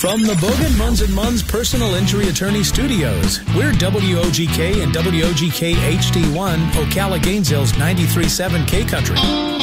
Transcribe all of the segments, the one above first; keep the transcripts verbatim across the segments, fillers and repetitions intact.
From the Bogan Munz and Munz Personal Injury Attorney Studios, we're W O G K and W O G K H D one, Ocala Gainesville's ninety-three point seven K Country.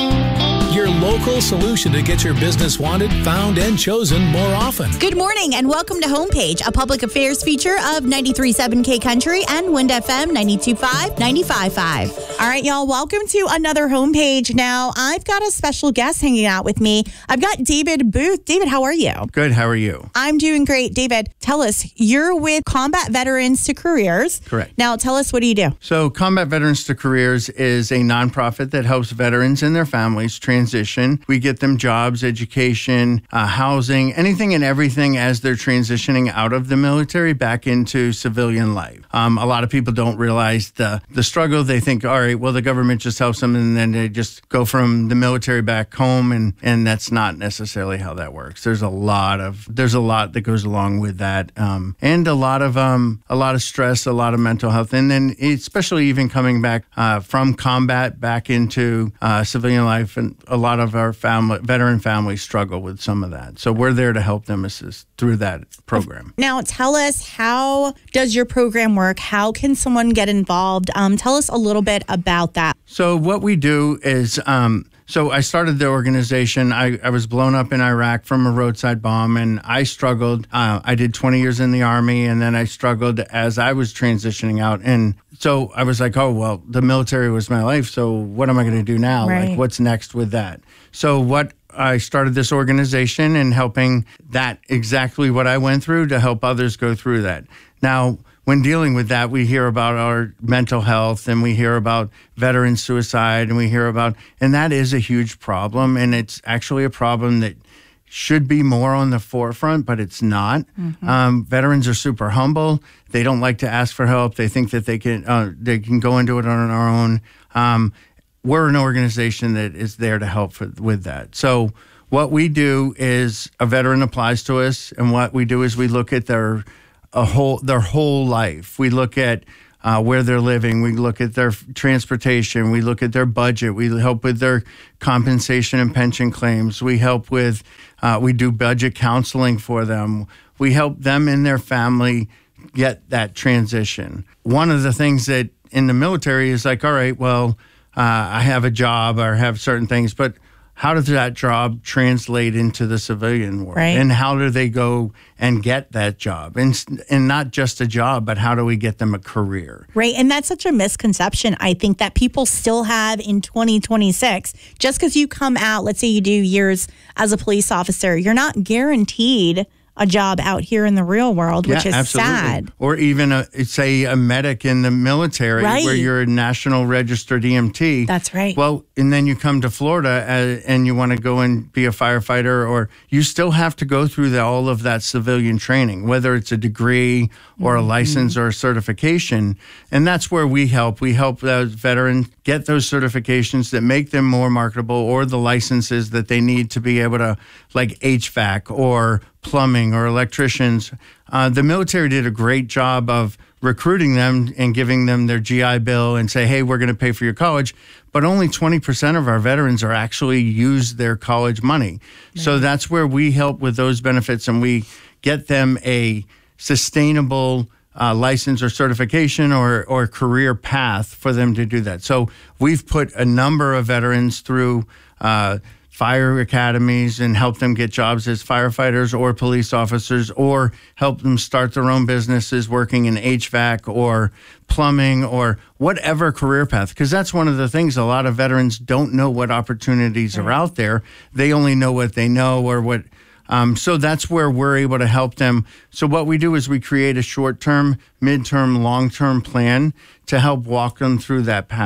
Your local solution to get your business wanted, found, and chosen more often. Good morning and welcome to Homepage, a public affairs feature of ninety-three point seven K Country and Wind F M ninety-two point five, ninety-five point five. All right, y'all, welcome to another Homepage. Now, I've got a special guest hanging out with me. I've got David Booth. David, how are you? Good, how are you? I'm doing great. David, tell us, you're with Combat Veterans to Careers. Correct. Now, tell us, what do you do? So, Combat Veterans to Careers is a nonprofit that helps veterans and their families transition. We get them jobs, education, uh, housing, anything and everything as they're transitioning out of the military back into civilian life. Um, a lot of people don't realize the, the struggle. They think, all right, well, the government just helps them and then they just go from the military back home, and, and that's not necessarily how that works. There's a lot of there's a lot that goes along with that, um, and a lot of um, a lot of stress, a lot of mental health, and then especially even coming back uh, from combat back into uh, civilian life, and a lot of our family, veteran families struggle with some of that. So we're there to help them assist through that program. Now, tell us, how does your program work? How can someone get involved? Um, tell us a little bit about that. So what we do is, um, so I started the organization. I, I was blown up in Iraq from a roadside bomb, and I struggled. Uh, I did twenty years in the Army, and then I struggled as I was transitioning out. And so I was like, oh, well, the military was my life, so what am I going to do now? Right. Like, what's next with that? So what I started this organization and helping that exactly what I went through to help others go through that. Now, when dealing with that, we hear about our mental health, and we hear about veteran suicide, and we hear about, and that is a huge problem, and it's actually a problem that should be more on the forefront, but it's not. Mm-hmm. Um, veterans are super humble. They don't like to ask for help. They think that they can uh, they can go into it on our own. Um, we're an organization that is there to help for, with that. So what we do is a veteran applies to us, and what we do is we look at their a whole their whole life. We look at uh, where they're living. We look at their transportation. We look at their budget. We help with their compensation and pension claims. We help with, uh, we do budget counseling for them. We help them and their family get that transition. One of the things that in the military is like, all right, well, uh, I have a job or have certain things, but how does that job translate into the civilian world? Right. And how do they go and get that job? And and not just a job, but how do we get them a career? Right. And that's such a misconception, I think, that people still have in twenty twenty-six. Just because you come out, let's say you do years as a police officer, you're not guaranteed a job out here in the real world, which yeah, is absolutely. sad. Or even, a, say, a medic in the military, right. where you're a national registered E M T. That's right. Well, and then you come to Florida and, and you want to go and be a firefighter, or you still have to go through the, all of that civilian training, whether it's a degree or a mm-hmm. license or a certification. And that's where we help. We help those veterans get those certifications that make them more marketable, or the licenses that they need to be able to, like H V A C or plumbing or electricians. Uh, the military did a great job of recruiting them and giving them their G I Bill and say, hey, we're going to pay for your college. But only twenty percent of our veterans are actually use their college money. Right. So that's where we help with those benefits, and we get them a sustainable uh, license or certification or, or career path for them to do that. So we've put a number of veterans through uh, fire academies and help them get jobs as firefighters or police officers, or help them start their own businesses working in H V A C or plumbing or whatever career path. Because that's one of the things, a lot of veterans don't know what opportunities right. are out there. They only know what they know or what. Um, so that's where we're able to help them. So what we do is we create a short-term, mid-term, long-term plan to help walk them through that path.